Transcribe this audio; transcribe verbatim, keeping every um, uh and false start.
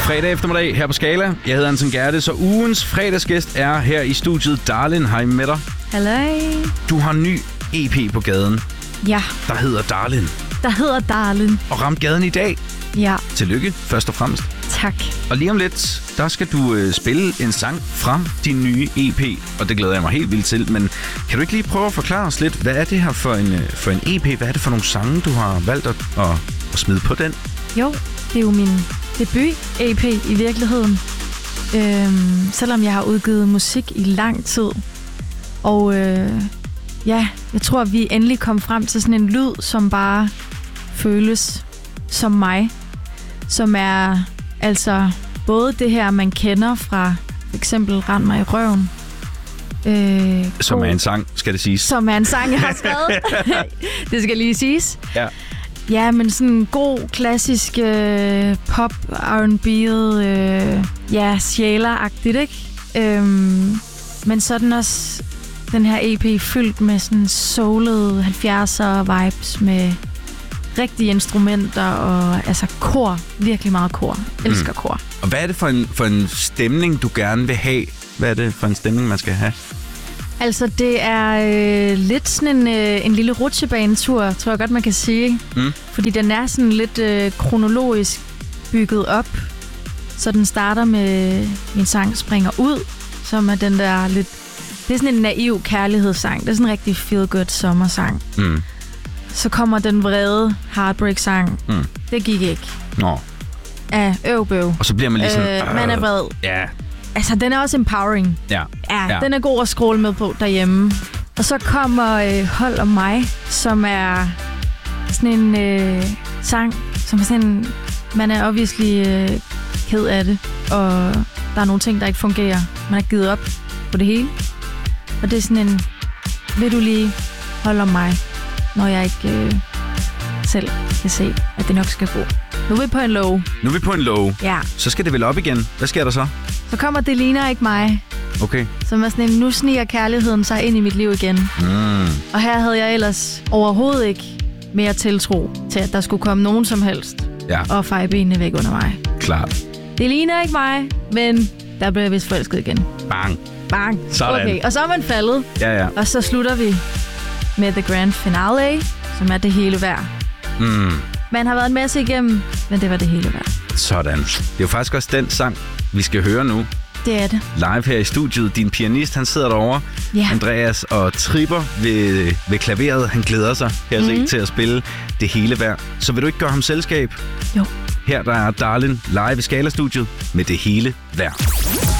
Fredag eftermiddag her på Skala. Jeg hedder Anton Gerdes, så ugens fredagsgæst er her i studiet. Darlin, hej med dig. Halløj. Du har en ny E P på gaden. Ja. Der hedder Darlin. Der hedder Darlin. Og ramt gaden i dag. Ja. Tillykke, først og fremmest. Tak. Og lige om lidt, der skal du øh, spille en sang fra din nye E P. Og det glæder jeg mig helt vildt til. Men kan du ikke lige prøve at forklare os lidt, hvad er det her for en, øh, for en E P? Hvad er det for nogle sange, du har valgt at, at, at smide på den? Jo, det er jo min debut-E P i virkeligheden. Øhm, selvom jeg har udgivet musik i lang tid. Og øh, ja, jeg tror, at vi endelig kom frem til sådan en lyd, som bare føles som mig. Som er altså både det her, man kender fra for eksempel Rend mig i røven. Øh, som er en sang, skal det siges. Som er en sang, jeg har skrevet. Det skal lige siges. Ja. Ja, men sådan en god, klassisk øh, pop, R and B, øh, ja, sjæler-agtigt, ikke? Øhm, men så er den også, den her E P, fyldt med sådan soulede halvfjerdser vibes med rigtige instrumenter og altså kor, virkelig meget kor. Elsker mm. kor. Og hvad er det for en, for en stemning, du gerne vil have? Hvad er det for en stemning, man skal have? Altså, det er øh, lidt sådan en, øh, en lille rutsjebanetur, tror jeg godt, man kan sige. Mm. Fordi den er sådan lidt øh, kronologisk bygget op. Så den starter med min sang Springer Ud, som er den der lidt... Det er sådan en naiv kærlighedssang. Det er sådan en rigtig feel-good sommersang. Mm. Så kommer den vrede heartbreak-sang. Mm. Det gik ikke. Nå. Af øvbøv. Og så bliver man lige sådan... Øh, man er vred. Ja. Altså, den er også empowering. Ja. Ja, ja. Den er god at scrolle med på derhjemme. Og så kommer øh, Hold om mig, som er sådan en øh, sang, som er sådan en... Man er obviously øh, ked af det, og der er nogle ting, der ikke fungerer. Man har givet op på det hele. Og det er sådan en... Vil du lige holde om mig, når jeg ikke øh, selv kan se, at det nok skal gå. Nu er vi på en low. Nu er vi på en low. Ja. Så skal det vel op igen. Hvad sker der så? Så kommer Det ligner ikke mig. Okay. Som er sådan en, nu sniger kærligheden sig ind i mit liv igen. Mm. Og her havde jeg ellers overhovedet ikke mere tiltro til, at der skulle komme nogen som helst ja. og feje benene væk under mig. Klart. Det ligner ikke mig, men der blev jeg vist forelsket igen. Bang. Bang. Sådan. Okay, og så er man faldet. Ja, ja. Og så slutter vi med The Grand Finale, som er det hele værd. Mm. Man har været en masse igennem, men det var det hele værd. Sådan. Det er jo faktisk også den sang, vi skal høre nu. Det er det. Live her i studiet. Din pianist, han sidder derovre. Ja. Andreas og tripper ved, ved klaveret. Han glæder sig her mm-hmm. til at spille det hele værd. Så vil du ikke gøre ham selskab? Jo. Her der er Darlin live i Skala-studiet med det hele værd.